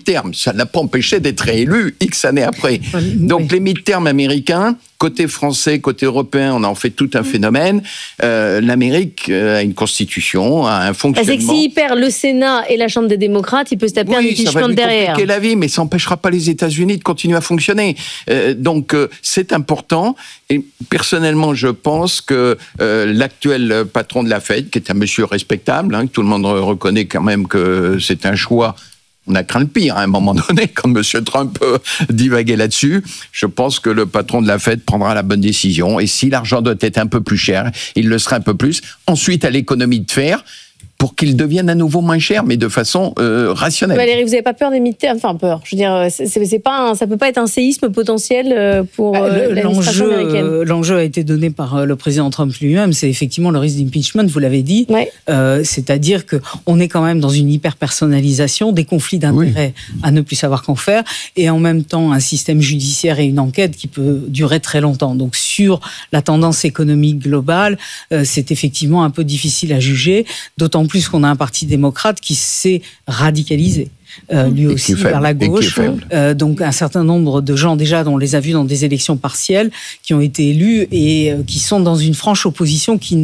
midterms. Ça n'a pas empêché d'être réélu X années après. Donc les midterms américains, côté français, côté européen, on en fait tout un phénomène. L'Amérique a une constitution, a un fonctionnement. C'est que s'il perd le Sénat et la Chambre des démocrates, il peut se taper un impeachment derrière. Ça va lui compliquer la vie, mais ça n'empêchera pas les États-Unis de continuer à fonctionner. Donc c'est important. Et personnellement, je pense que l'actuel patron de la Fed, qui est un monsieur respectable, que tout le monde reconnaît quand même que c'est un choix. On a craint le pire à un moment donné, quand M. Trump divaguait là-dessus. Je pense que le patron de la Fed prendra la bonne décision. Et si l'argent doit être un peu plus cher, il le sera un peu plus. Ensuite, à l'économie de faire, pour qu'il devienne à nouveau moins cher, mais de façon rationnelle. Valérie, vous n'avez pas peur des midterms ? Enfin, peur. Je veux dire, c'est pas ça peut pas être un séisme potentiel pour l'administration américaine. L'enjeu a été donné par le président Trump lui-même, c'est effectivement le risque d'impeachment, vous l'avez dit. Ouais. C'est-à-dire qu'on est quand même dans une hyper-personnalisation, des conflits d'intérêts à ne plus savoir qu'en faire, et en même temps un système judiciaire et une enquête qui peut durer très longtemps. Donc sur la tendance économique globale, c'est effectivement un peu difficile à juger, d'autant plus qu'on a un parti démocrate qui s'est radicalisé. Lui aussi vers la gauche, donc un certain nombre de gens déjà, on les a vus dans des élections partielles, qui ont été élus et qui sont dans une franche opposition qui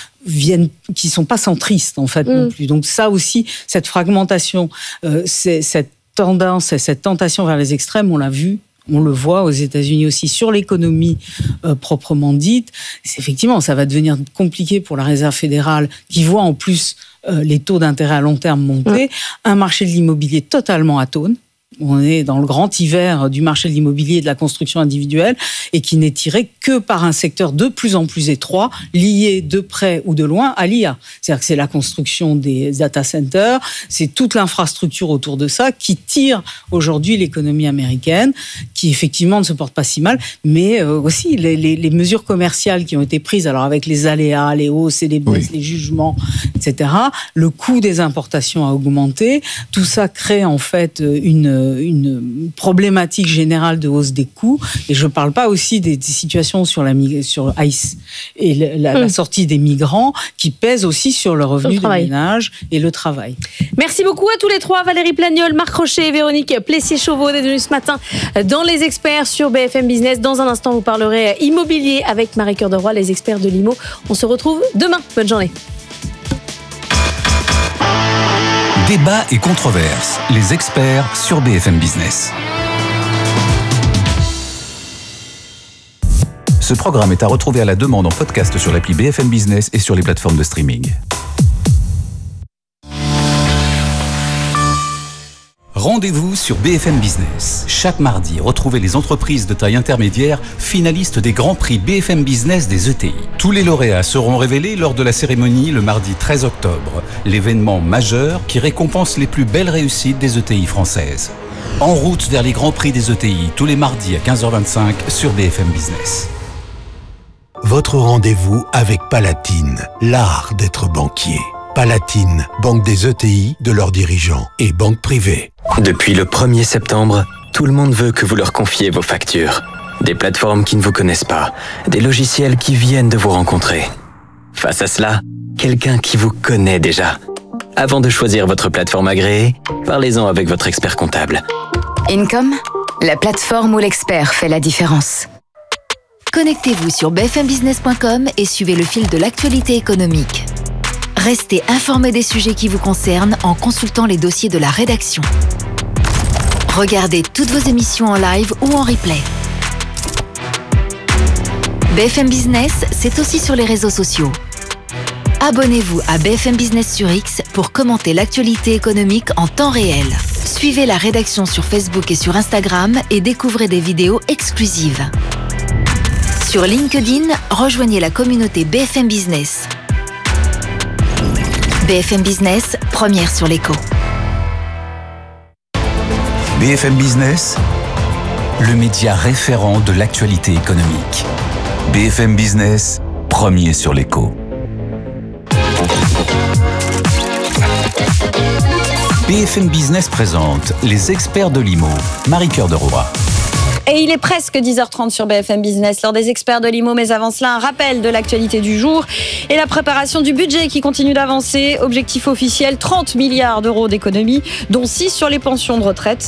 sont pas centristes en fait non plus. Donc ça aussi, cette fragmentation, cette tendance, cette tentation vers les extrêmes, on l'a vu. On le voit aux États-Unis aussi sur l'économie proprement dite. Effectivement, ça va devenir compliqué pour la Réserve fédérale qui voit en plus les taux d'intérêt à long terme monter. Un marché de l'immobilier totalement atone. On est dans le grand hiver du marché de l'immobilier et de la construction individuelle et qui n'est tiré que par un secteur de plus en plus étroit, lié de près ou de loin à l'IA. C'est-à-dire que c'est la construction des data centers, c'est toute l'infrastructure autour de ça qui tire aujourd'hui l'économie américaine, qui effectivement ne se porte pas si mal, mais aussi les mesures commerciales qui ont été prises, alors avec les aléas, les hausses et les baisses, les jugements, etc. Le coût des importations a augmenté. Tout ça crée en fait une problématique générale de hausse des coûts. Et je ne parle pas aussi des situations sur ICE et la sortie des migrants qui pèsent aussi sur le revenu des ménages et le travail. Merci beaucoup à tous les trois, Valérie Plagnol, Marc Rochet et Véronique Plessier-Chauveau d'être venus ce matin dans Les Experts sur BFM Business. Dans un instant, vous parlerez immobilier avec Marie Cœur de Roy, les experts de l'IMO. On se retrouve demain. Bonne journée. Débat et controverses, les experts sur BFM Business. Ce programme est à retrouver à la demande en podcast sur l'appli BFM Business et sur les plateformes de streaming. Rendez-vous sur BFM Business. Chaque mardi, retrouvez les entreprises de taille intermédiaire finalistes des Grands Prix BFM Business des ETI. Tous les lauréats seront révélés lors de la cérémonie le mardi 13 octobre, l'événement majeur qui récompense les plus belles réussites des ETI françaises. En route vers les Grands Prix des ETI, tous les mardis à 15h25 sur BFM Business. Votre rendez-vous avec Palatine, l'art d'être banquier. Palatine, banque des ETI, de leurs dirigeants et banque privée. Depuis le 1er septembre, tout le monde veut que vous leur confiez vos factures. Des plateformes qui ne vous connaissent pas, des logiciels qui viennent de vous rencontrer. Face à cela, quelqu'un qui vous connaît déjà. Avant de choisir votre plateforme agréée, parlez-en avec votre expert comptable. Income, la plateforme où l'expert fait la différence. Connectez-vous sur bfmbusiness.com et suivez le fil de l'actualité économique. Restez informé des sujets qui vous concernent en consultant les dossiers de la rédaction. Regardez toutes vos émissions en live ou en replay. BFM Business, c'est aussi sur les réseaux sociaux. Abonnez-vous à BFM Business sur X pour commenter l'actualité économique en temps réel. Suivez la rédaction sur Facebook et sur Instagram et découvrez des vidéos exclusives. Sur LinkedIn, rejoignez la communauté BFM Business. BFM Business, première sur l'écho. BFM Business, le média référent de l'actualité économique. BFM Business, premier sur l'écho. BFM Business présente les experts de l'IMO. Marie Cœur de Roy. Et il est presque 10h30 sur BFM Business, l'heure des experts de l'IMO. Mais avant cela, un rappel de l'actualité du jour et la préparation du budget qui continue d'avancer. Objectif officiel, 30 milliards d'euros d'économies, dont 6 sur les pensions de retraite.